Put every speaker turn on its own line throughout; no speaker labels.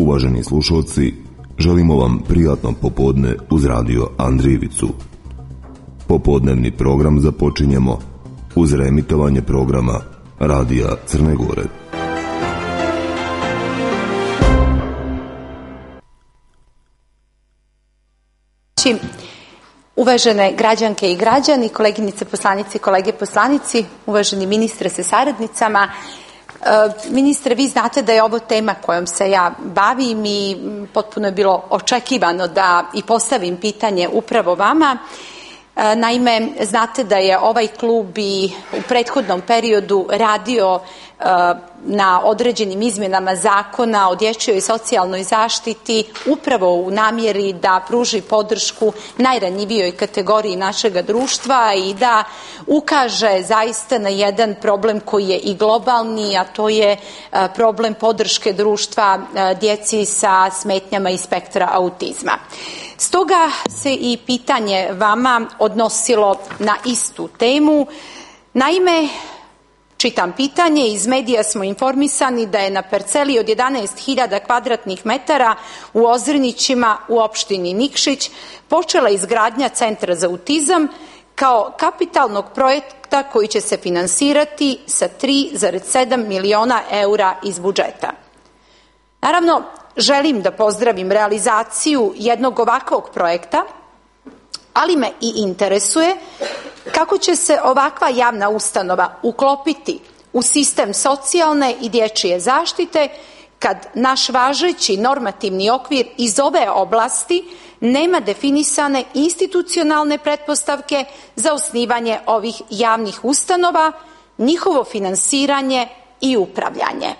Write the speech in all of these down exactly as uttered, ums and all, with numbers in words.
Uvaženi slušalci, želimo vam prijatno popodne uz radio Andrijevicu. Popodnevni program započinjemo uz reemitovanje programa Radija Crne Gore.
Uvažene građanke i građani, koleginice poslanici, kolege poslanici, uvaženi ministre sa saradnicama. Ministre, vi znate da je ovo tema kojom se ja bavim i potpuno je bilo očekivano da i postavim pitanje upravo vama. Naime, znate da je ovaj klub i u prethodnom periodu radio na određenim izmjenama zakona o dječjoj socijalnoj zaštiti upravo u namjeri da pruži podršku najranjivijoj kategoriji našega društva i da ukaže zaista na jedan problem koji je i globalni, a to je problem podrške društva djeci sa smetnjama iz spektra autizma. Stoga se i pitanje vama odnosilo na istu temu. Naime, čitam pitanje, iz medija smo informisani da je na parceli od jedanaest hiljada kvadratnih metara u Ozrenićima u opštini Nikšić počela izgradnja Centra za autizam kao kapitalnog projekta koji će se finansirati sa tri zarez sedam miliona eura iz budžeta. Naravno, želim da pozdravim realizaciju jednog ovakvog projekta, ali me i interesuje kako će se ovakva javna ustanova uklopiti u sistem socijalne i dječje zaštite kad naš važeći normativni okvir iz ove oblasti nema definisane institucionalne pretpostavke za osnivanje ovih javnih ustanova, njihovo finansiranje i upravljanje.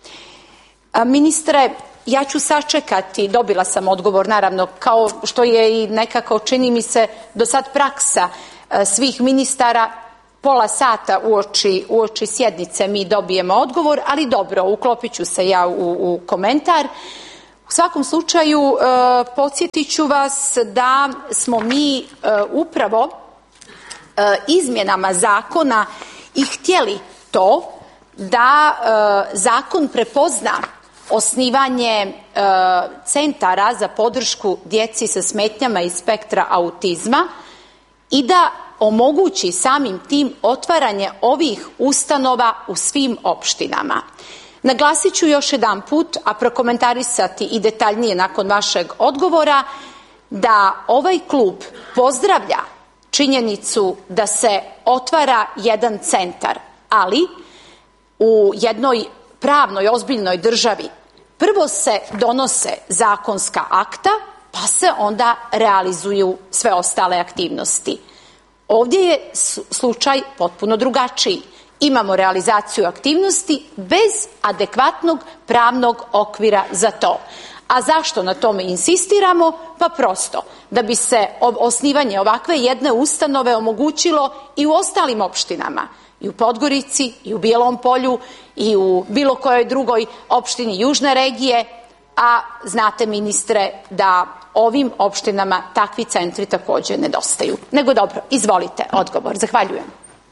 Ministre, ja ću sačekati, dobila sam odgovor naravno, kao što je i nekako čini mi se do sad praksa svih ministara, pola sata uoči, uoči sjednice mi dobijemo odgovor, ali dobro, uklopit ću se ja u, u komentar. U svakom slučaju, e, podsjetit ću vas da smo mi e, upravo e, izmjenama zakona i htjeli to da e, zakon prepozna osnivanje e, centara za podršku djeci sa smetnjama iz spektra autizma i da omogući samim tim otvaranje ovih ustanova u svim opštinama. Naglasit ću još jedan put, a prokomentarisati i detaljnije nakon vašeg odgovora, da ovaj klub pozdravlja činjenicu da se otvara jedan centar, ali u jednoj pravnoj, ozbiljnoj državi prvo se donose zakonska akta, pa se onda realizuju sve ostale aktivnosti. Ovdje je slučaj potpuno drugačiji. Imamo realizaciju aktivnosti bez adekvatnog pravnog okvira za to. A zašto na tome insistiramo? Pa prosto, da bi se osnivanje ovakve jedne ustanove omogućilo i u ostalim opštinama. I u Podgorici, i u Bijelom Polju, i u bilo kojoj drugoj opštini južne regije, a znate, ministre, da ovim opštinama takvi centri također nedostaju. Nego dobro, izvolite, odgovor. Zahvaljujem.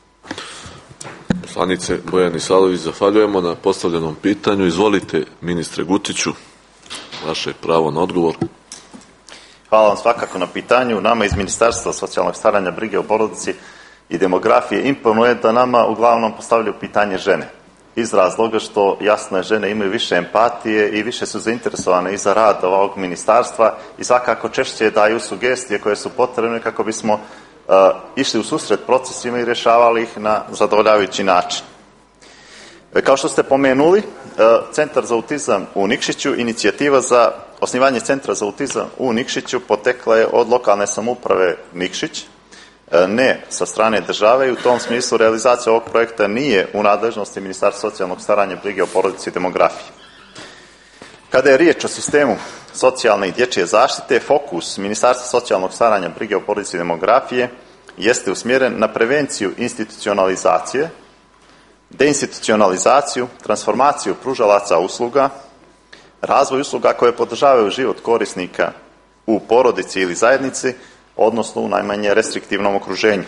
Poslanice Bojani Salović, zahvaljujemo na postavljenom pitanju. Izvolite, ministre Gutiću, vaše pravo na odgovor.
Hvala vam svakako na pitanju. Nama iz Ministarstva socijalnog staranja, brige o porodici i demografije imponuje da nama uglavnom postavljaju pitanje žene. Iz razloga što jasno je, žene imaju više empatije i više su zainteresovane i za rad ovog ministarstva i svakako češće daju sugestije koje su potrebne kako bismo uh, išli u susret procesima i rješavali ih na zadovoljavajući način. Kao što ste pomenuli, uh, Centar za autizam u Nikšiću, inicijativa za osnivanje Centra za autizam u Nikšiću potekla je od lokalne samouprave Nikšić, ne sa strane države, i u tom smislu realizacija ovog projekta nije u nadležnosti Ministarstva socijalnog staranja, brige o porodici i demografiji. Kada je riječ o sistemu socijalne i dječje zaštite, fokus Ministarstva socijalnog staranja, brige o porodici i demografije jeste usmjeren na prevenciju institucionalizacije, deinstitucionalizaciju, transformaciju pružalaca usluga, razvoj usluga koje podržavaju život korisnika u porodici ili zajednici, odnosno u najmanje restriktivnom okruženju.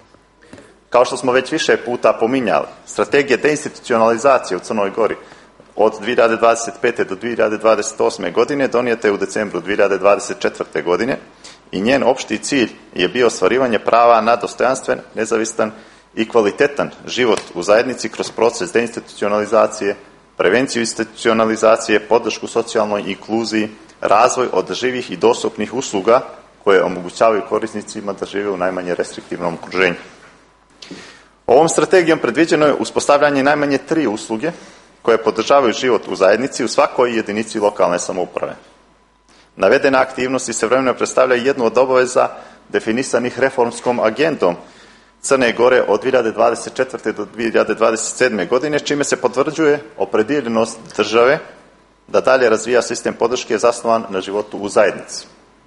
Kao što smo već više puta pominjali, strategija deinstitucionalizacije u Crnoj Gori od dvije hiljade dvadeset pete do dvije hiljade dvadeset osme godine donijeta je u decembru dvije hiljade dvadeset četvrte godine i njen opšti cilj je bio ostvarivanje prava na dostojanstven, nezavistan i kvalitetan život u zajednici kroz proces deinstitucionalizacije, prevenciju institucionalizacije, podršku socijalnoj inkluziji, razvoj održivih i dostupnih usluga koje omogućavaju korisnicima da žive u najmanje restriktivnom okruženju. Ovom strategijom predviđeno je uspostavljanje najmanje tri usluge koje podržavaju život u zajednici u svakoj jedinici lokalne samouprave. Navedene aktivnosti se vremenno predstavljaju jednu od obaveza definisanih reformskom agendom Crne Gore od dvije hiljade dvadeset četvrte do dvije hiljade dvadeset sedme godine, čime se potvrđuje opredijeljenost države da dalje razvija sistem podrške zasnovan na životu u zajednici.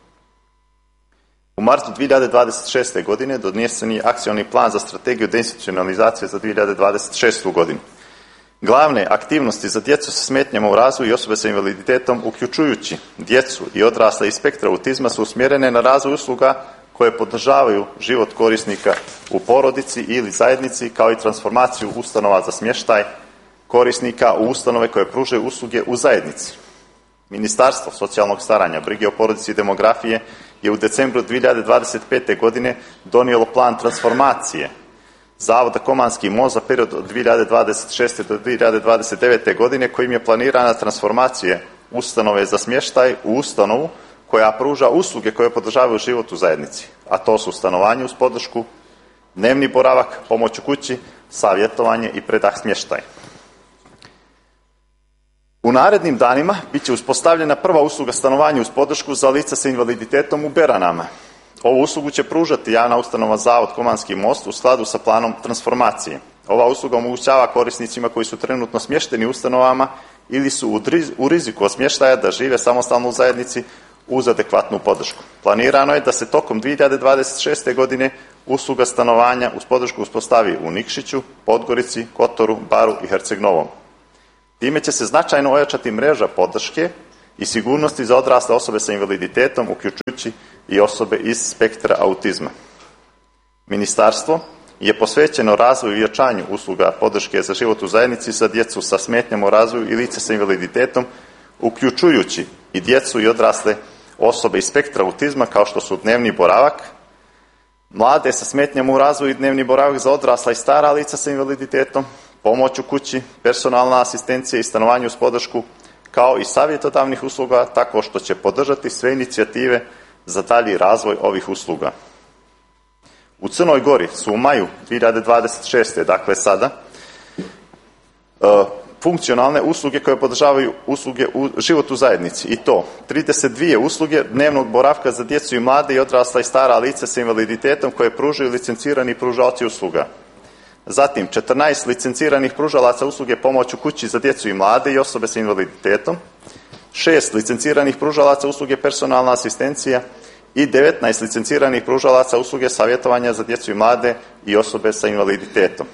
U martu dvije hiljade dvadeset šeste godine donesen je akcioni plan za strategiju deinstitucionalizacije za dvije hiljade dvadeset šestu godinu. Glavne aktivnosti za djecu sa smetnjama u razvoju i osobe sa invaliditetom, uključujući djecu i odrasle iz spektra autizma, su usmjerene na razvoj usluga koje podržavaju život korisnika u porodici ili zajednici, kao i transformaciju ustanova za smještaj korisnika u ustanove koje pružaju usluge u zajednici. Ministarstvo socijalnog staranja, brige o porodici i demografije je u decembru dvije hiljade dvadeset pete godine donijelo plan transformacije Zavoda Komanski most za period od dvije hiljade dvadeset šeste do dvije hiljade dvadeset devete godine, kojim je planirana transformacija ustanove za smještaj u ustanovu koja pruža usluge koje podržavaju život u zajednici, a to su stanovanje uz podršku, dnevni boravak, pomoć u kući, savjetovanje i predah smještaj. U narednim danima bit će uspostavljena prva usluga stanovanja uz podršku za lica sa invaliditetom u Beranama. Ovu uslugu će pružati javna ustanova Zavod Komanski most u skladu sa planom transformacije. Ova usluga omogućava korisnicima koji su trenutno smješteni u ustanovama ili su u riziku od smještaja da žive samostalno u zajednici uz adekvatnu podršku. Planirano je da se tokom dvije hiljade dvadeset šeste godine usluga stanovanja uz podršku uspostavi u Nikšiću, Podgorici, Kotoru, Baru i Herceg Novom. Time će se značajno ojačati mreža podrške i sigurnosti za odrasle osobe sa invaliditetom, uključujući i osobe iz spektra autizma. Ministarstvo je posvećeno razvoju i jačanju usluga podrške za život u zajednici za djecu sa smetnjama u razvoju i lice sa invaliditetom, uključujući i djecu i odrasle osobe iz spektra autizma, kao što su dnevni boravak, mlade sa smetnjama u razvoju i dnevni boravak za odrasla i stara lica sa invaliditetom, pomoć u kući, personalna asistencija i stanovanje uz podršku, kao i savjetodavnih usluga, tako što će podržati sve inicijative za dalji razvoj ovih usluga. U Crnoj Gori su u maju dvije hiljade dvadeset šeste. dakle sada, funkcionalne usluge koje podržavaju usluge u život u zajednici, i to trideset dvije usluge dnevnog boravka za djecu i mlade i odrasla i stara lica sa invaliditetom koje pružaju licencirani pružaoci usluga. Zatim četrnaest licenciranih pružalaca usluge pomoć u kući za djecu i mlade i osobe sa invaliditetom, šest licenciranih pružalaca usluge personalna asistencija i devetnaest licenciranih pružalaca usluge savjetovanja za djecu i mlade i osobe sa invaliditetom.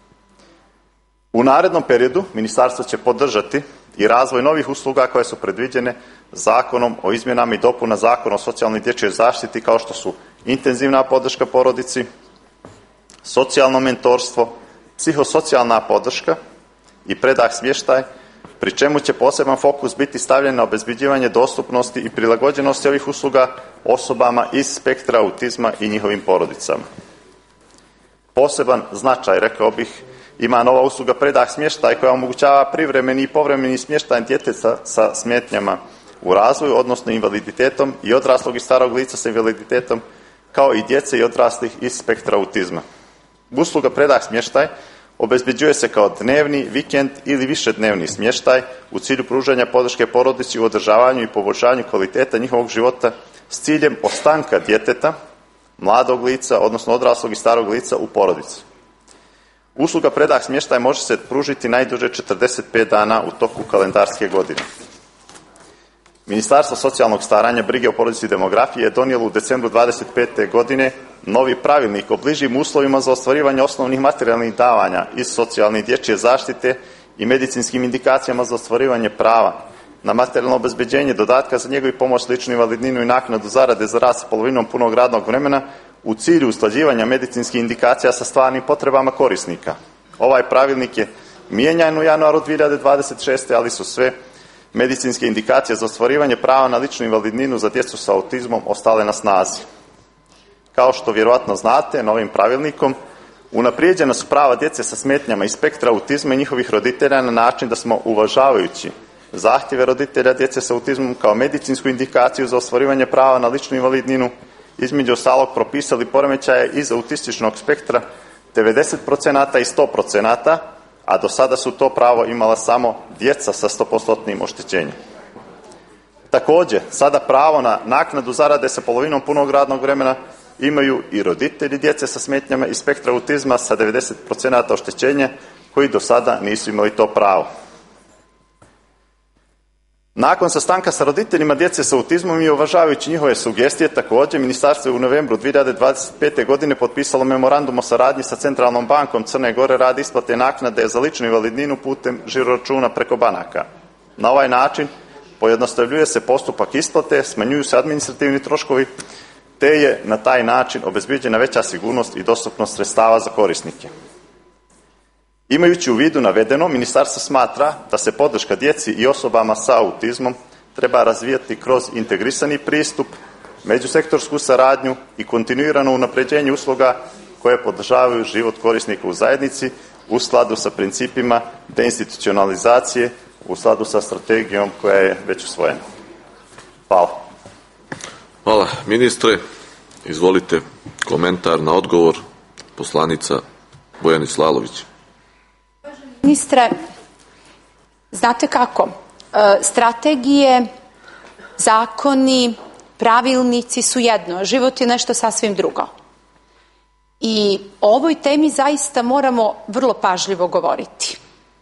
U narednom periodu ministarstvo će podržati i razvoj novih usluga koje su predviđene Zakonom o izmjenama i dopuna Zakona o socijalnoj i dječjoj zaštiti, kao što su intenzivna podrška porodici, socijalno mentorstvo, psihosocijalna podrška i predah smještaj, pri čemu će poseban fokus biti stavljen na obezbeđivanje dostupnosti i prilagođenosti ovih usluga osobama iz spektra autizma i njihovim porodicama. Poseban značaj, rekao bih, ima nova usluga predah smještaj koja omogućava privremeni i povremeni smještaj djeteta sa smetnjama u razvoju, odnosno invaliditetom, i odraslog i starog lica sa invaliditetom, kao i djece i odraslih iz spektra autizma. Usluga predah smještaj obezbeđuje se kao dnevni, vikend ili višednevni smještaj u cilju pružanja podrške porodici u održavanju i poboljšanju kvaliteta njihovog života s ciljem ostanka djeteta, mladog lica, odnosno odraslog i starog lica u porodici. Usluga predah smještaj može se pružiti najduže četrdeset pet dana u toku kalendarske godine. Ministarstvo socijalnog staranja, brige o porodici i demografije je donijelo u decembru dvadeset pete. godine novi pravilnik o bližim uslovima za ostvarivanje osnovnih materijalnih davanja iz socijalne i dječje zaštite i medicinskim indikacijama za ostvarivanje prava na materijalno obezbeđenje, dodatka za njegu i pomoć, ličnu invalidninu i naknadu zarade za rad s polovinom punog radnog vremena u cilju usklađivanja medicinskih indikacija sa stvarnim potrebama korisnika. Ovaj pravilnik je mijenjan u januaru dvije hiljade dvadeset šeste. ali su sve medicinske indikacije za ostvarivanje prava na ličnu invalidninu za djecu sa autizmom ostale na snazi. Kao što vjerojatno znate, novim pravilnikom unaprijeđena su prava djece sa smetnjama iz spektra autizma i njihovih roditelja na način da smo, uvažavajući zahtjeve roditelja djece sa autizmom kao medicinsku indikaciju za ostvarivanje prava na ličnu invalidninu, između ostalog propisali poremećaje iz autističnog spektra devedeset posto i sto posto, a do sada su to pravo imala samo djeca sa sto posto oštećenjem. Također, sada pravo na naknadu zarade sa polovinom punog radnog vremena imaju i roditelji djece sa smetnjama iz spektra autizma sa devedeset posto oštećenja koji do sada nisu imali to pravo. Nakon sastanka sa roditeljima djece sa autizmom i uvažavajući njihove sugestije, također Ministarstvo je u novembru dvije hiljade dvadeset pete. godine potpisalo memorandum o saradnji sa Centralnom bankom Crne Gore radi isplate naknade za ličnu invalidninu putem žiroračuna preko banaka. Na ovaj način pojednostavljuje se postupak isplate, smanjuju se administrativni troškovi, te je na taj način obezbijeđena veća sigurnost i dostupnost sredstava za korisnike. Imajući u vidu navedeno, ministarstvo smatra da se podrška djeci i osobama sa autizmom treba razvijati kroz integrisani pristup, međusektorsku saradnju i kontinuirano unapređenje usluga koje podržavaju život korisnika u zajednici u skladu sa principima deinstitucionalizacije, u skladu sa strategijom koja je već usvojena. Hvala.
Hvala ministre. Izvolite komentar na odgovor poslanica Bojanić Lalović.
Ministre, znate kako, strategije, zakoni, pravilnici su jedno, život je nešto sasvim drugo. I o ovoj temi zaista moramo vrlo pažljivo govoriti.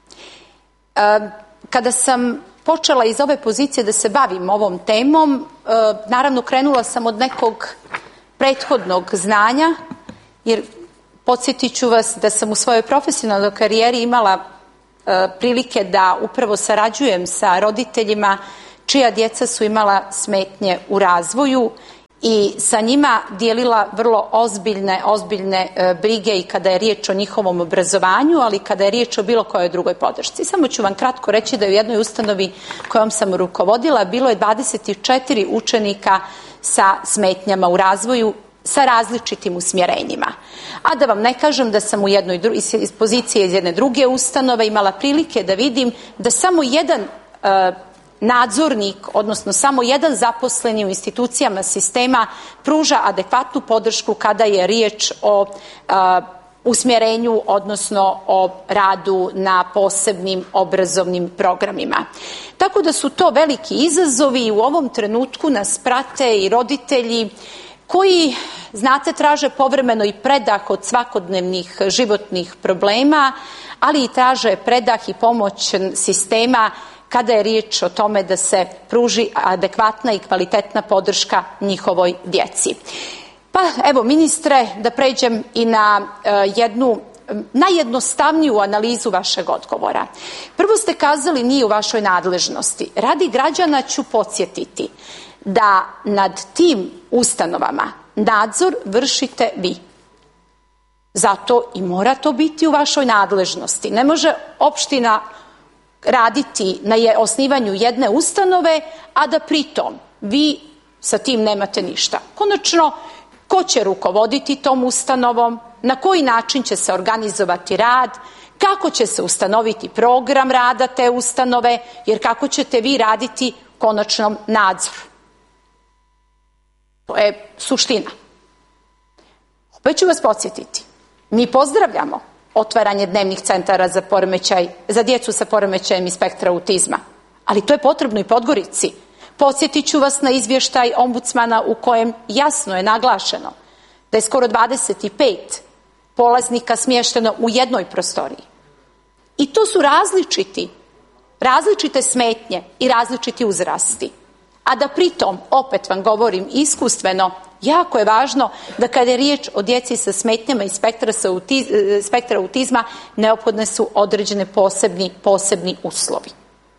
Kada sam počela iz ove pozicije da se bavim ovom temom, naravno krenula sam od nekog prethodnog znanja, jer podsjetit ću vas da sam u svojoj profesionalnoj karijeri imala e, prilike da upravo sarađujem sa roditeljima čija djeca su imala smetnje u razvoju i sa njima dijelila vrlo ozbiljne, ozbiljne e, brige i kada je riječ o njihovom obrazovanju, ali kada je riječ o bilo kojoj drugoj podršci. Samo ću vam kratko reći da u jednoj ustanovi kojom sam rukovodila bilo je dvadeset četiri učenika sa smetnjama u razvoju sa različitim usmjerenjima. A da vam ne kažem da sam u jednoj iz pozicije iz jedne druge ustanove imala prilike da vidim da samo jedan e, nadzornik, odnosno samo jedan zaposleni u institucijama sistema pruža adekvatnu podršku kada je riječ o e, usmjerenju, odnosno o radu na posebnim obrazovnim programima. Tako da su to veliki izazovi i u ovom trenutku nas prate i roditelji koji, znate, traže povremeno i predah od svakodnevnih životnih problema, ali i traže predah i pomoć sistema kada je riječ o tome da se pruži adekvatna i kvalitetna podrška njihovoj djeci. Pa evo, ministre, da pređem i na uh, jednu najjednostavniju analizu vašeg odgovora. Prvo ste kazali nije u vašoj nadležnosti. Radi građana ću podsjetiti da nad tim ustanovama nadzor vršite vi. Zato i mora to biti u vašoj nadležnosti. Ne može opština raditi na osnivanju jedne ustanove, a da pritom vi sa tim nemate ništa. Konačno, ko će rukovoditi tom ustanovom, na koji način će se organizovati rad, kako će se ustanoviti program rada te ustanove, jer kako ćete vi raditi konačnom nadzoru. To je suština. Opet ću vas podsjetiti. Mi pozdravljamo otvaranje dnevnih centara za poremećaj, za djecu sa poremećajem iz spektra autizma. Ali to je potrebno i Podgorici. Podsjetit ću vas na izvještaj ombudsmana u kojem jasno je naglašeno da je skoro dvadeset pet polaznika smješteno u jednoj prostoriji. I to su različiti, različite smetnje i različiti uzrasti. A da pritom, opet vam govorim iskustveno, jako je važno da kada je riječ o djeci sa smetnjama iz spektra, sa autiz, spektra autizma, neophodne su određene posebni, posebni uslovi.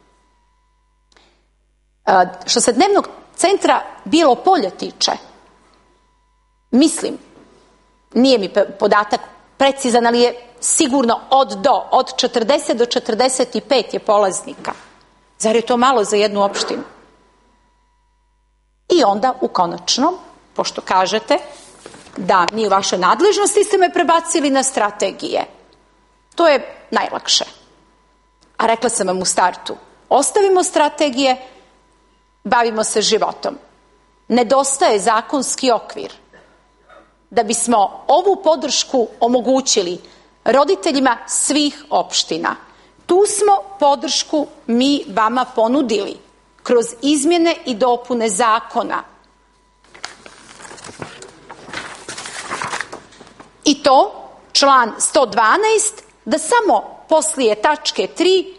E, što se dnevnog centra Bijelo Polje tiče, mislim, nije mi podatak precizan, ali je sigurno od do, od četrdeset do četrdeset pet je polaznika. Zar je to malo za jednu opštinu? I onda u konačnom, pošto kažete da nije u vašoj nadležnosti, ste me prebacili na strategije. To je najlakše. A rekla sam vam u startu, ostavimo strategije, bavimo se životom. Nedostaje zakonski okvir da bismo ovu podršku omogućili roditeljima svih opština. Tu smo podršku mi vama ponudili kroz izmjene i dopune zakona. I to član sto dvanaest, da samo poslije tačke tri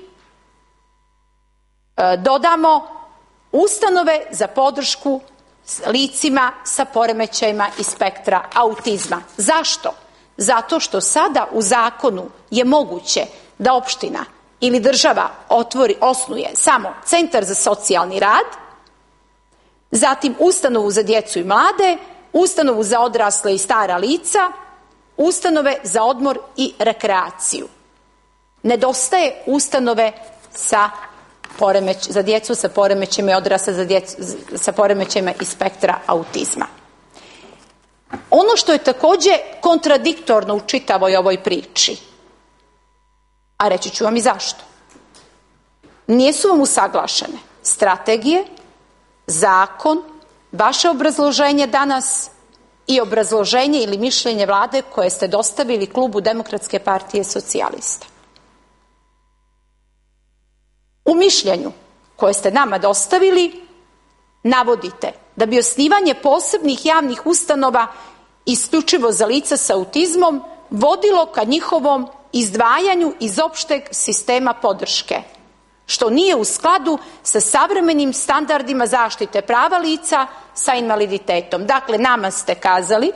e, dodamo ustanove za podršku licima sa poremećajima iz spektra autizma. Zašto? Zato što sada u zakonu je moguće da opština ili država otvori, osnuje samo centar za socijalni rad, zatim ustanovu za djecu i mlade, ustanovu za odrasle i stara lica, ustanove za odmor i rekreaciju. Nedostaje ustanove sa poremeć, za djecu sa poremećajima i odrasle za djecu sa poremećajima iz spektra autizma. Ono što je također kontradiktorno u čitavoj ovoj priči, a reći ću vam i zašto. Nisu vam usaglašene strategije, zakon, vaše obrazloženje danas i obrazloženje ili mišljenje vlade koje ste dostavili klubu Demokratske partije socijalista. U mišljenju koje ste nama dostavili navodite da bi osnivanje posebnih javnih ustanova isključivo za lica sa autizmom vodilo ka njihovom izdvajanju iz opšteg sistema podrške, što nije u skladu sa savremenim standardima zaštite prava lica sa invaliditetom. Dakle, nama ste kazali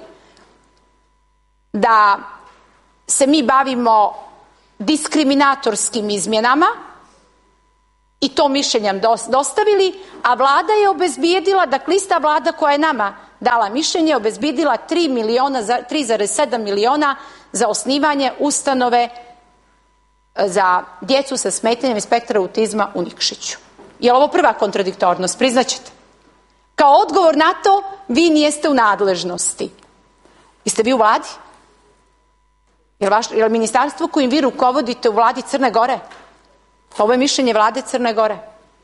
da se mi bavimo diskriminatorskim izmjenama i to mišljenje dostavili, a vlada je obezbijedila, dakle ista vlada koja je nama dala mišljenje, obezbijedila tri zarez sedam miliona za osnivanje ustanove za djecu sa smetnjama iz spektra autizma u Nikšiću. Je li ovo prva kontradiktornost? Priznaćete. Kao odgovor na to, vi nijeste u nadležnosti. Jeste vi u vladi? Je li, vaš, je li ministarstvo kojim vi rukovodite u vladi Crne Gore? Ovo je mišljenje vlade Crne Gore.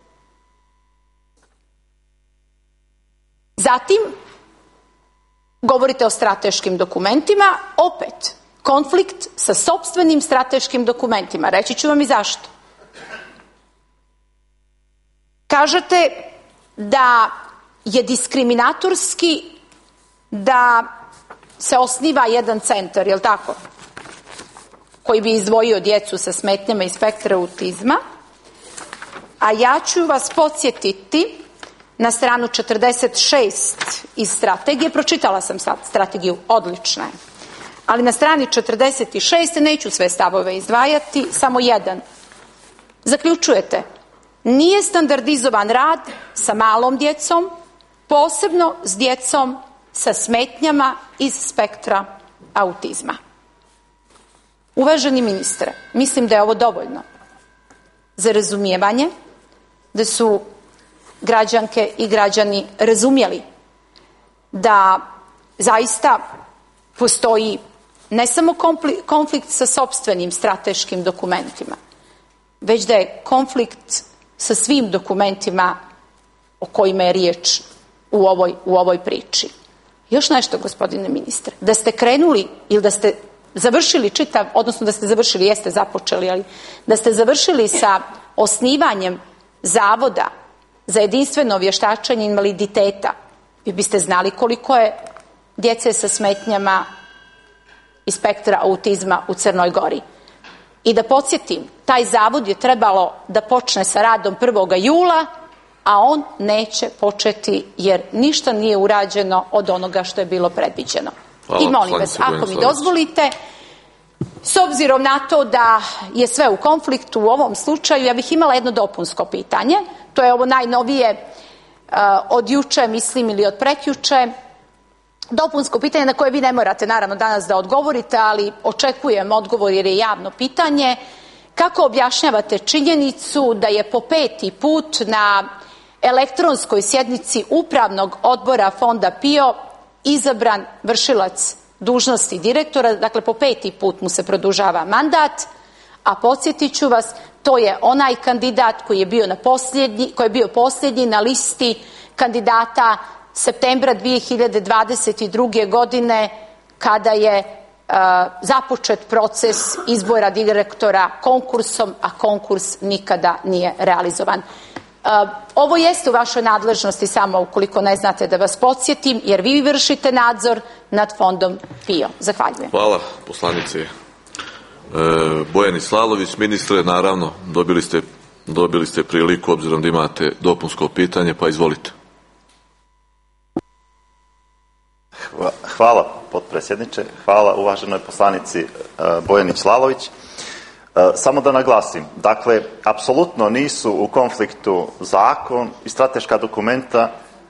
Zatim, govorite o strateškim dokumentima, opet, konflikt sa sopstvenim strateškim dokumentima. Reći ću vam i zašto. Kažete da je diskriminatorski da se osniva jedan centar, je li tako? Koji bi izdvojio djecu sa smetnjama iz spektra autizma, a ja ću vas podsjetiti na stranu četrdeset šest iz strategije. Pročitala sam sad strategiju, odlična je. Ali na strani četrdeset šest, neću sve stavove izdvajati, samo jedan. Zaključujete, nije standardizovan rad sa malom djecom, posebno s djecom sa smetnjama iz spektra autizma. Uvaženi ministre, mislim da je ovo dovoljno za razumijevanje, da su građanke i građani razumjeli da zaista postoji ne samo konflikt sa sopstvenim strateškim dokumentima, već da je konflikt sa svim dokumentima o kojima je riječ u ovoj, u ovoj priči. Još nešto, gospodine ministre, da ste krenuli ili da ste završili čitav, odnosno da ste završili, jeste započeli, ali da ste završili sa osnivanjem zavoda za jedinstveno vještačenje invaliditeta, vi biste znali koliko je djece sa smetnjama iz spektra autizma u Crnoj Gori. I da podsjetim, taj zavod je trebalo da počne sa radom prvog jula, a on neće početi jer ništa nije urađeno od onoga što je bilo predviđeno. Hvala, I molim vas, ako mi dozvolite, s obzirom na to da je sve u konfliktu u ovom slučaju, ja bih imala jedno dopunsko pitanje. To je ovo najnovije uh, od juče, mislim, ili od prekjuče. dopunsko pitanje na koje vi ne morate naravno danas da odgovorite, ali očekujem odgovor jer je javno pitanje. Kako objašnjavate činjenicu da je po peti put na elektronskoj sjednici Upravnog odbora Fonda PIO izabran vršilac dužnosti direktora, dakle po peti put mu se produžava mandat, a podsjetit ću vas, to je onaj kandidat koji je bio, na posljednji, koji je bio posljednji na listi kandidata septembra dvije hiljade dvadeset druge. godine kada je uh, započet proces izbora direktora konkursom, a konkurs nikada nije realizovan. Uh, ovo jeste u vašoj nadležnosti, samo ukoliko ne znate da vas podsjetim, jer vi vršite nadzor nad Fondom PIO. Zahvaljujem.
Hvala, poslanice e, Bojani Slalović. Ministre, naravno, dobili ste, dobili ste priliku, obzirom da imate dopunsko pitanje, pa izvolite.
Hvala, potpredsjedniče. Hvala uvaženoj poslanici Bojani Slalović. Samo da naglasim, dakle, apsolutno nisu u konfliktu zakon i strateška dokumenta.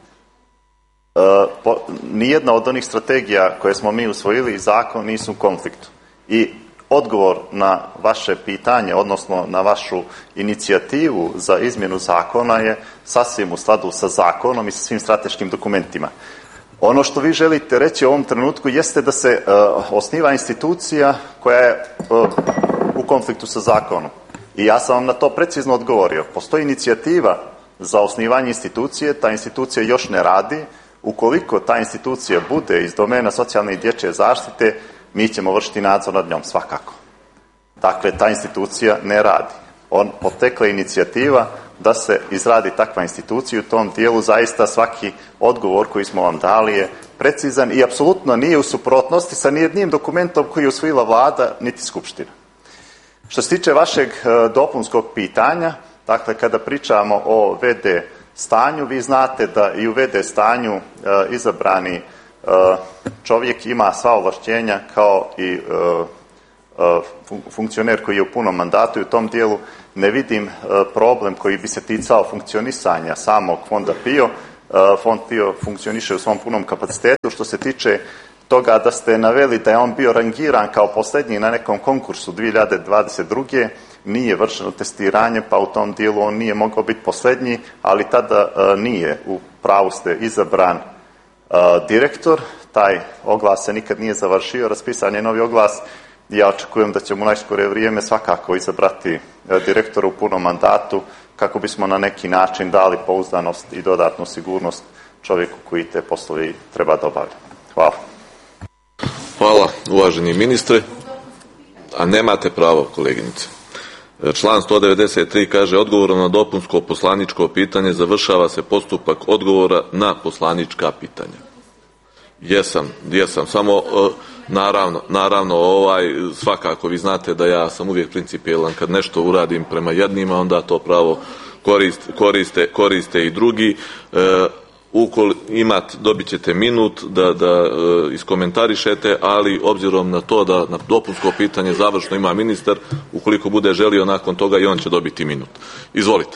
Nijedna od onih strategija koje smo mi usvojili i zakon nisu u konfliktu. I odgovor na vaše pitanje, odnosno na vašu inicijativu za izmjenu zakona je sasvim u skladu sa zakonom i sa svim strateškim dokumentima. Ono što vi želite reći u ovom trenutku jeste da se uh, osniva institucija koja je uh, u konfliktu sa zakonom. I ja sam vam na to precizno odgovorio. Postoji inicijativa za osnivanje institucije, ta institucija još ne radi. Ukoliko ta institucija bude iz domena socijalne i dječje zaštite, mi ćemo vršiti nadzor nad njom svakako. Dakle, ta institucija ne radi. On potekla inicijativa da se izradi takva institucija. U tom dijelu zaista svaki odgovor koji smo vam dali je precizan i apsolutno nije u suprotnosti sa nijednim dokumentom koji je usvojila Vlada niti Skupština. Što se tiče vašeg dopunskog pitanja, dakle kada pričamo o ve de stanju, vi znate da i u ve de stanju izabrani čovjek ima sva ovlašćenja kao i funkcioner koji je u punom mandatu i u tom dijelu ne vidim problem koji bi se ticao funkcionisanja samog Fonda PIO. Fond PIO funkcioniše u svom punom kapacitetu. Što se tiče toga da ste naveli da je on bio rangiran kao posljednji na nekom konkursu dvije hiljade dvadeset druge. nije vršeno testiranje, pa u tom dijelu on nije mogao biti posljednji, ali tada nije, u pravu ste, izabran direktor. Taj oglas se nikad nije završio, raspisan je novi oglas. Ja očekujem da ćemo u najskorije vrijeme svakako izabrati direktora u punom mandatu kako bismo na neki način dali pouzdanost i dodatnu sigurnost čovjeku koji te poslovi treba da obavlja. Hvala.
Hvala, uvaženi ministre. A nemate pravo, koleginice. Član sto devedeset tri kaže: odgovorom na dopunsko poslaničko pitanje završava se postupak odgovora na poslanička pitanja. Jesam, jesam, samo naravno, naravno ovaj, svakako vi znate da ja sam uvijek principijelan, kad nešto uradim prema jednima, onda to pravo koriste, koriste, koriste i drugi. E, Ukoliko imate, dobit ćete minut da, da e, iskomentarišete, ali obzirom na to da na dopunsko pitanje završno ima ministar, ukoliko bude želio nakon toga i on će dobiti minut. Izvolite.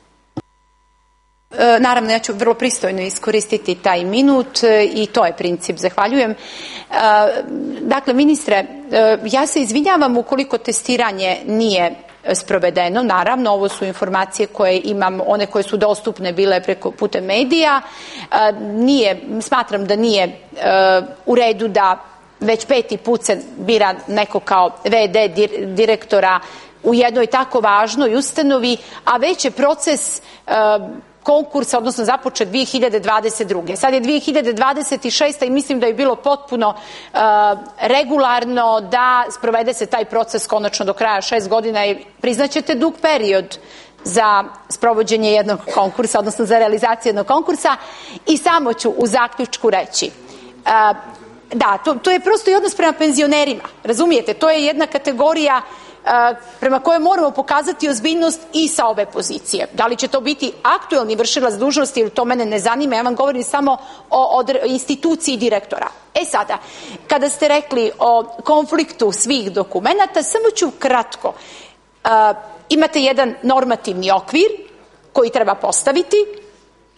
E, naravno, ja ću vrlo pristojno iskoristiti taj minut e, i to je princip. Zahvaljujem. E, dakle, ministre, e, ja se izvinjavam ukoliko testiranje nije sprovedeno. Naravno, ovo su informacije koje imam, one koje su dostupne bile preko putem medija. E, nije, smatram da nije e, u redu da već peti put se bira neko kao ve de direktora u jednoj tako važnoj ustanovi, a već je proces e, konkursa, odnosno započet dvije hiljade dvadeset druge. Sad je dvije hiljade dvadeset šesta i mislim da je bilo potpuno uh, regularno da sprovede se taj proces konačno do kraja šest godina i priznaćete dug period za sprovođenje jednog konkursa, odnosno za realizaciju jednog konkursa. I samo ću u zaključku reći, uh, da, to, to je prosto i odnos prema penzionerima, razumijete, to je jedna kategorija prema kojoj moramo pokazati ozbiljnost i sa ove pozicije. Da li će to biti aktuelni vršilac dužnosti ili to mene ne zanima, ja vam govorim samo o, o instituciji direktora. E sada, kada ste rekli o konfliktu svih dokumenata, samo ću kratko. Uh, imate jedan normativni okvir koji treba postaviti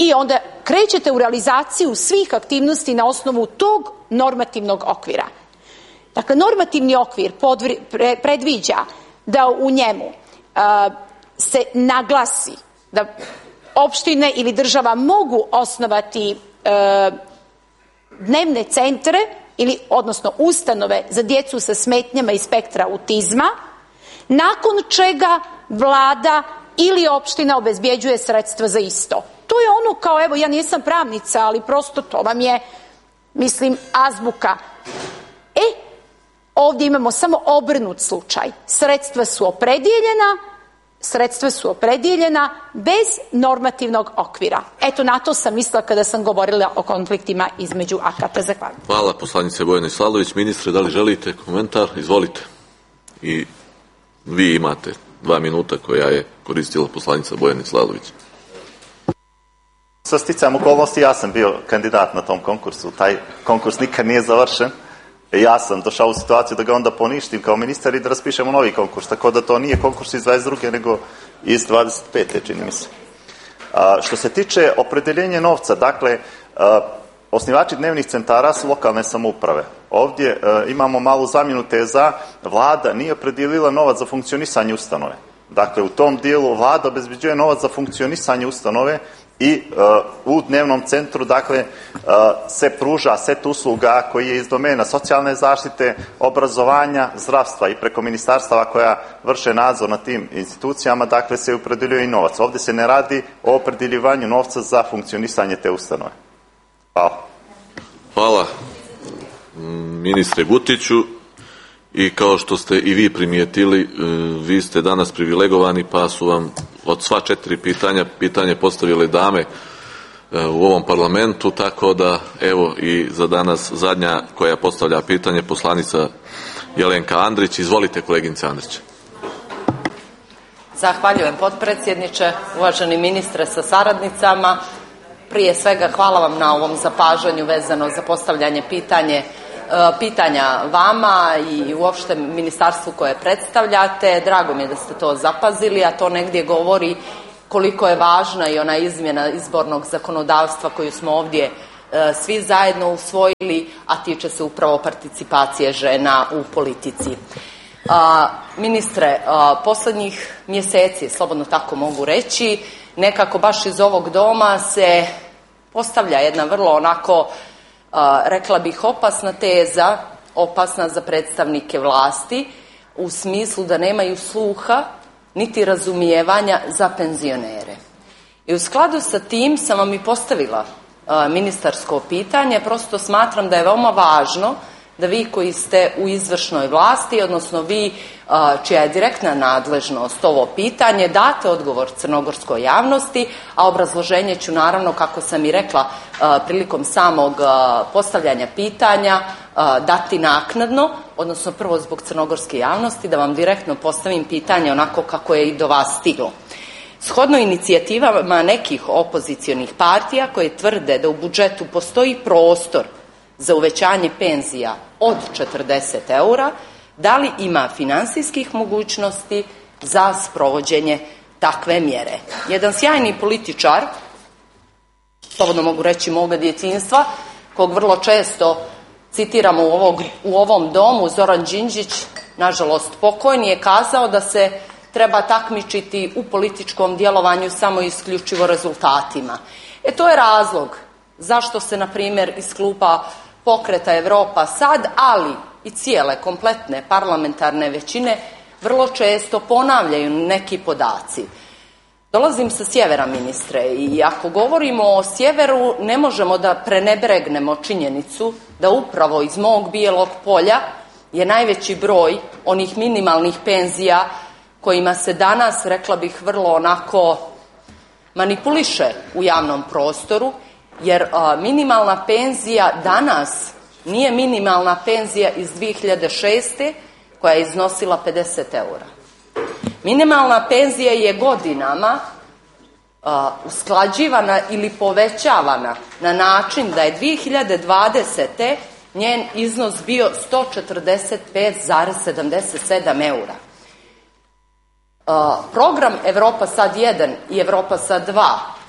i onda krećete u realizaciju svih aktivnosti na osnovu tog normativnog okvira. Dakle, normativni okvir podvri, pre, predviđa da u njemu uh, se naglasi da opštine ili država mogu osnovati uh, dnevne centre ili odnosno ustanove za djecu sa smetnjama iz spektra autizma, nakon čega vlada ili opština obezbjeđuje sredstva za isto. To je ono kao, evo, ja nisam pravnica, ali prosto to vam je, mislim, azbuka. E, ovdje imamo samo obrnut slučaj. Sredstva su opredjeljena, sredstva su opredjeljena bez normativnog okvira. Eto, na to sam mislila kada sam govorila o konfliktima između akata. Zahvaljujem.
Hvala, poslanice Bojane Slalović. Ministre, da li želite komentar? Izvolite. I vi imate dva minuta koja je koristila poslanica Bojane Slalović.
Sa sticajem okolnosti ja sam bio kandidat na tom konkursu. Taj konkurs nikad nije završen. Ja sam došao u situaciju da ga onda poništim kao ministar i da raspišemo novi konkurs. Tako da to nije konkurs iz dvadeset druge nego iz dvadeset pete čini mi se. A, što se tiče opredeljenja novca, dakle, a, osnivači dnevnih centara su lokalne samouprave. Ovdje a, imamo malu zamjenu teza. Vlada nije opredijelila novac za funkcionisanje ustanove. Dakle, u tom dijelu vlada obezbeđuje novac za funkcionisanje ustanove i uh, u dnevnom centru, dakle, uh, se pruža set usluga koji je iz domena socijalne zaštite, obrazovanja, zdravstva i preko ministarstava koja vrše nadzor na tim institucijama, dakle, se opredeljuje i novac. Ovdje se ne radi o opredeljivanju novca za funkcionisanje te ustanove. Hvala.
Hvala ministre Gutiću. I kao što ste i vi primijetili, vi ste danas privilegovani, pa su vam od sva četiri pitanja, pitanje postavile dame u ovom parlamentu, tako da evo i za danas zadnja koja postavlja pitanje, poslanica Jelenka Andrić. Izvolite, koleginice Andrić.
Zahvaljujem, potpredsjedniče, uvaženi ministre sa saradnicama. Prije svega hvala vam na ovom zapažanju vezano za postavljanje pitanje pitanja vama i uopšte ministarstvu koje predstavljate. Drago mi je da ste to zapazili, a to negdje govori koliko je važna i ona izmjena izbornog zakonodavstva koju smo ovdje e, svi zajedno usvojili, a tiče se upravo participacije žena u politici. A, ministre, a, posljednjih mjeseci, slobodno tako mogu reći, nekako baš iz ovog doma se postavlja jedna vrlo onako, Uh, rekla bih, opasna teza, opasna za predstavnike vlasti, u smislu da nemaju sluha niti razumijevanja za penzionere. I u skladu sa tim sam vam i postavila uh, ministarsko pitanje, prosto smatram da je veoma važno da vi koji ste u izvršnoj vlasti, odnosno vi uh, čija je direktna nadležnost ovo pitanje, date odgovor crnogorskoj javnosti, a obrazloženje ću naravno, kako sam i rekla, uh, prilikom samog uh, postavljanja pitanja uh, dati naknadno, odnosno prvo zbog crnogorske javnosti, da vam direktno postavim pitanje onako kako je i do vas stiglo. Shodno inicijativama nekih opozicionih partija koje tvrde da u budžetu postoji prostor za uvećanje penzija od četrdeset eura, da li ima financijskih mogućnosti za sprovođenje takve mjere. Jedan sjajni političar, slobodno mogu reći moga djetinjstva, kog vrlo često citiramo u, ovog, u ovom domu, Zoran Đinđić, nažalost pokojni, je kazao da se treba takmičiti u političkom djelovanju samo isključivo rezultatima. E to je razlog zašto se, na primjer, iz kluba Pokreta Europa sad, ali i cijele kompletne parlamentarne većine, vrlo često ponavljaju neki podaci. Dolazim sa sjevera, ministre, i ako govorimo o sjeveru, ne možemo da prenebregnemo činjenicu da upravo iz mog Bijelog Polja je najveći broj onih minimalnih penzija kojima se danas, rekla bih, vrlo onako manipuliše u javnom prostoru, jer a, minimalna penzija danas nije minimalna penzija iz dvije hiljade šeste. koja je iznosila pedeset eura. Minimalna penzija je godinama a, usklađivana ili povećavana na način da je dvije hiljade dvadesete. njen iznos bio sto četrdeset pet zarez sedamdeset sedam eura. A, program Evropa sad jedan i Evropa sad dva,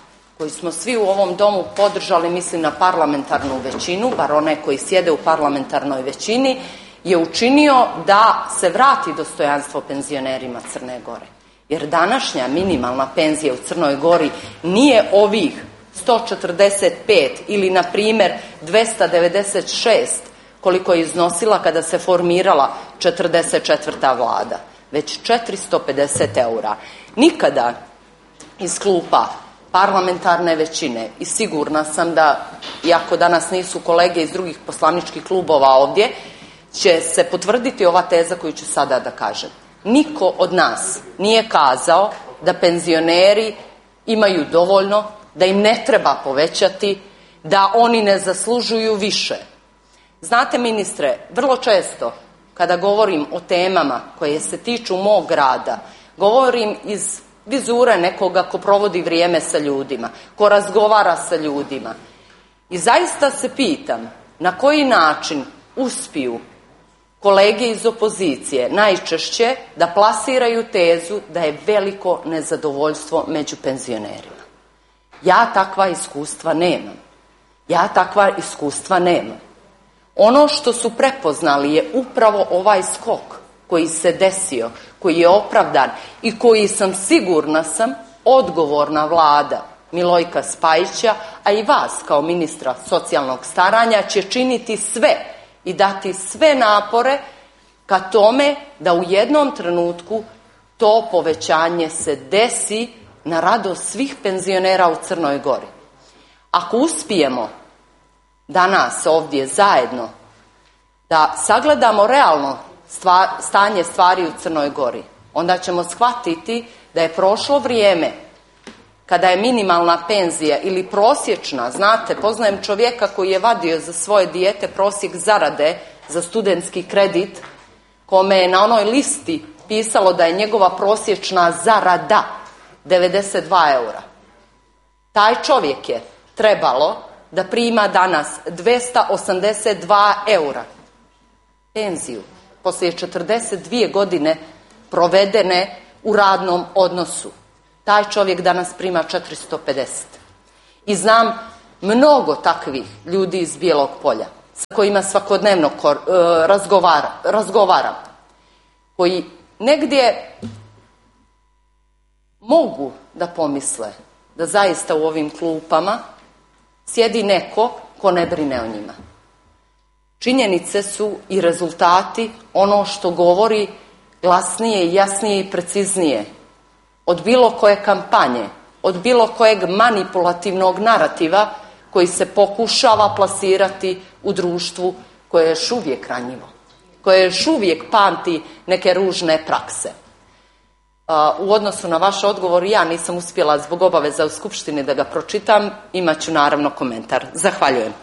koji smo svi u ovom domu podržali, mislim na parlamentarnu većinu, bar one koji sjede u parlamentarnoj većini, je učinio da se vrati dostojanstvo penzionerima Crne Gore. Jer današnja minimalna penzija u Crnoj Gori nije ovih sto četrdeset pet ili, na primjer, dvesta devedeset šest koliko je iznosila kada se formirala četrdeset četvrta vlada, već četiristo pedeset eura. Nikada iz klupa parlamentarne većine, i sigurna sam da, iako danas nisu kolege iz drugih poslaničkih klubova ovdje, će se potvrditi ova teza koju ću sada da kažem. Niko od nas nije kazao da penzioneri imaju dovoljno, da im ne treba povećati, da oni ne zaslužuju više. Znate, ministre, vrlo često kada govorim o temama koje se tiču mog grada, govorim iz vizure nekoga ko provodi vrijeme sa ljudima, ko razgovara sa ljudima. I zaista se pitam na koji način uspiju kolege iz opozicije najčešće da plasiraju tezu da je veliko nezadovoljstvo među penzionerima. Ja takva iskustva nemam. Ja takva iskustva nemam. Ono što su prepoznali je upravo ovaj skok koji se desio, koji je opravdan i koji, sam sigurna sam, odgovorna vlada Milojka Spajića, a i vas kao ministra socijalnog staranja, će činiti sve i dati sve napore ka tome da u jednom trenutku to povećanje se desi na radost svih penzionera u Crnoj Gori. Ako uspijemo danas ovdje zajedno da sagledamo realno stvar, stanje stvari u Crnoj Gori, onda ćemo shvatiti da je prošlo vrijeme kada je minimalna penzija ili prosječna, znate, poznajem čovjeka koji je vadio za svoje dijete prosjek zarade za studentski kredit, kome je na onoj listi pisalo da je njegova prosječna zarada devedeset dva eura. Taj čovjek je trebalo da prima danas dvesta osamdeset dva eura penziju poslije četrdeset dvije godine provedene u radnom odnosu. Taj čovjek danas prima četiristo pedeset. I znam mnogo takvih ljudi iz Bijelog Polja sa kojima svakodnevno kor, uh, razgovara, razgovaram, koji negdje mogu da pomisle da zaista u ovim klupama sjedi neko ko ne brine o njima. Činjenice su i rezultati ono što govori glasnije, jasnije i preciznije od bilo koje kampanje, od bilo kojeg manipulativnog narativa koji se pokušava plasirati u društvu koje je još uvijek ranjivo, koje još uvijek pamti neke ružne prakse. U odnosu na vaš odgovor, ja nisam uspjela zbog obaveza u Skupštini da ga pročitam, imat ću naravno komentar. Zahvaljujem.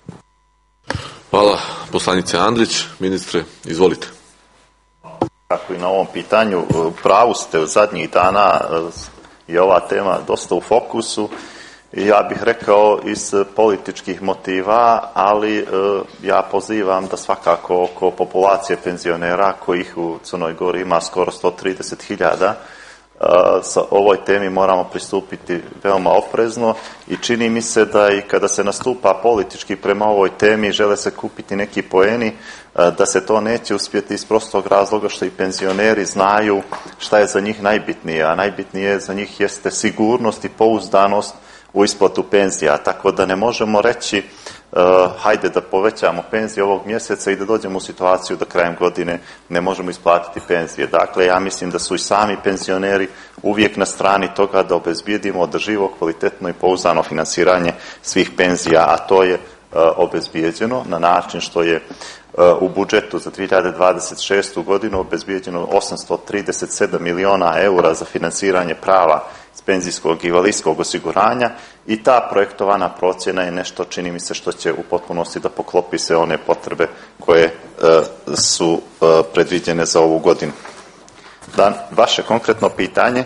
Hvala, poslanice Andrić. Ministre, izvolite.
Kako i na ovom pitanju, pravu ste, u zadnjih dana je ova tema dosta u fokusu. Ja bih rekao iz političkih motiva, ali ja pozivam da svakako oko populacije penzionera, kojih u Crnoj Gori ima skoro sto trideset hiljada, sa ovoj temi moramo pristupiti veoma oprezno i čini mi se da i kada se nastupa politički prema ovoj temi žele se kupiti neki poeni, da se to neće uspjeti iz prostog razloga što i penzioneri znaju šta je za njih najbitnije, a najbitnije za njih jeste sigurnost i pouzdanost u isplatu penzija, tako da ne možemo reći uh, hajde da povećamo penzije ovog mjeseca i da dođemo u situaciju da krajem godine ne možemo isplatiti penzije. Dakle, ja mislim da su i sami penzioneri uvijek na strani toga da obezbijedimo održivo, kvalitetno i pouzdano finansiranje svih penzija, a to je uh, obezbijeđeno na način što je uh, u budžetu za dvije hiljade dvadeset šestu godinu obezbijeđeno osamsto trideset sedam miliona eura za finansiranje prava penzijskog i invalidskog osiguranja i ta projektovana procjena je nešto, čini mi se, što će u potpunosti da poklopi sve one potrebe koje e, su e, predviđene za ovu godinu. Da, vaše konkretno pitanje,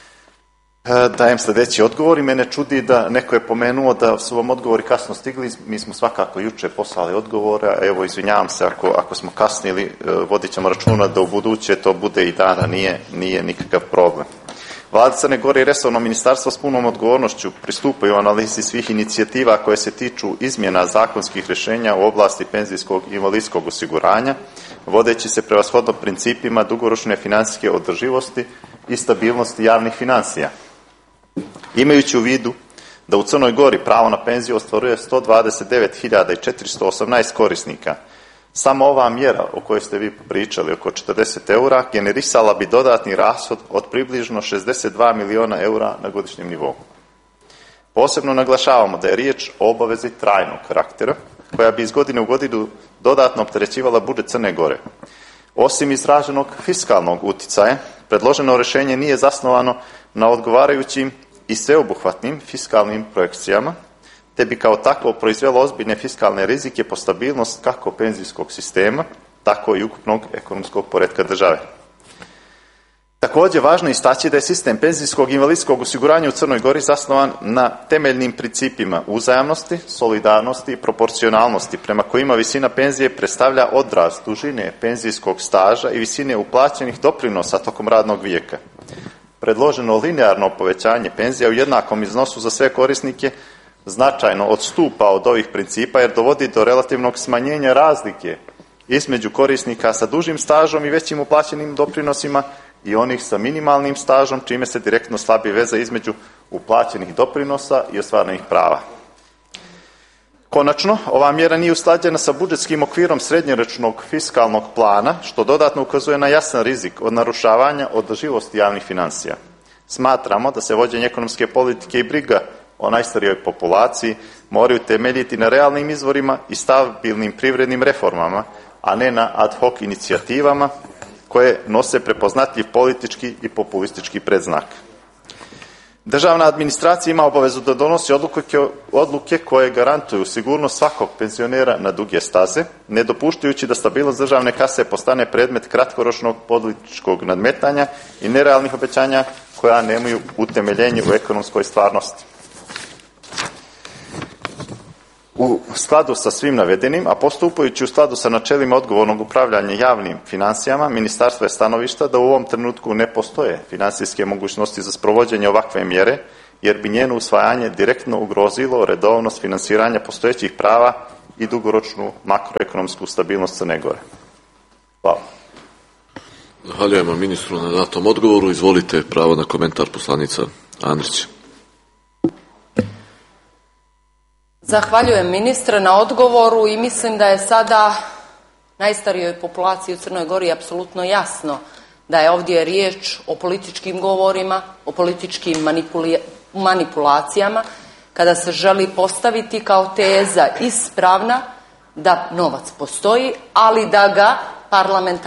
e, dajem sljedeći odgovor i mene čudi da neko je pomenuo da su vam odgovori kasno stigli. Mi smo svakako juče poslali odgovore, a evo izvinjavam se ako, ako smo kasnili, e, vodit ćemo računa da u buduće to bude i dana, nije, nije nikakav problem. Vlada Crne Gore i resorno ministarstvo s punom odgovornošću pristupaju analizi svih inicijativa koje se tiču izmjena zakonskih rješenja u oblasti penzijskog i invalidskog osiguranja, vodeći se prevashodno principima dugoročne financijske održivosti i stabilnosti javnih financija. Imajući u vidu da u Crnoj Gori pravo na penziju ostvaruje sto dvadeset devet hiljada četiristo osamnaest korisnika, samo ova mjera o kojoj ste vi pričali, oko četrdeset eura, generisala bi dodatni rashod od približno šezdeset dva miliona eura na godišnjem nivou. Posebno naglašavamo da je riječ o obavezi trajnog karaktera, koja bi iz godine u godinu dodatno opterećivala budžet Crne Gore. Osim izraženog fiskalnog uticaja, predloženo rješenje nije zasnovano na odgovarajućim i sveobuhvatnim fiskalnim projekcijama, te bi kao takvo proizvelo ozbiljne fiskalne rizike po stabilnost kako penzijskog sistema, tako i ukupnog ekonomskog poretka države. Također, važno je istaći da je sistem penzijskog i invalidskog osiguranja u Crnoj Gori zasnovan na temeljnim principima uzajamnosti, solidarnosti i proporcionalnosti, prema kojima visina penzije predstavlja odraz dužine penzijskog staža i visine uplaćenih doprinosa tokom radnog vijeka. Predloženo linearno povećanje penzija u jednakom iznosu za sve korisnike značajno odstupa od ovih principa jer dovodi do relativnog smanjenja razlike između korisnika sa dužim stažom i većim uplaćenim doprinosima i onih sa minimalnim stažom, čime se direktno slabi veza između uplaćenih doprinosa i ostvarenih prava. Konačno, ova mjera nije usklađena sa budžetskim okvirom srednjoročnog fiskalnog plana, što dodatno ukazuje na jasan rizik od narušavanja održivosti javnih financija. Smatramo da se vođenje ekonomske politike i briga o najstarijoj populaciji moraju temeljiti na realnim izvorima i stabilnim privrednim reformama, a ne na ad hoc inicijativama koje nose prepoznatljiv politički i populistički predznak. Državna administracija ima obavezu da donosi odluke, odluke koje garantuju sigurnost svakog penzionera na duge staze, ne dopuštajući da stabilnost državne kase postane predmet kratkoročnog političkog nadmetanja i nerealnih obećanja koja nemaju utemeljenje u ekonomskoj stvarnosti. U skladu sa svim navedenim, a postupajući u skladu sa načelima odgovornog upravljanja javnim financijama, ministarstvo je stanovišta da u ovom trenutku ne postoje financijske mogućnosti za sprovođenje ovakve mjere, jer bi njeno usvajanje direktno ugrozilo redovnost finansiranja postojećih prava i dugoročnu makroekonomsku stabilnost Crne Gore. Hvala.
Zahvaljujemo ministru na datom odgovoru. Izvolite, pravo na komentar poslanica Andrić.
Zahvaljujem ministre na odgovoru i mislim da je sada najstarijoj populaciji u Crnoj Gori apsolutno jasno da je ovdje riječ o političkim govorima, o političkim manipulacijama, kada se želi postaviti kao teza ispravna da novac postoji, ali da ga parlamentarni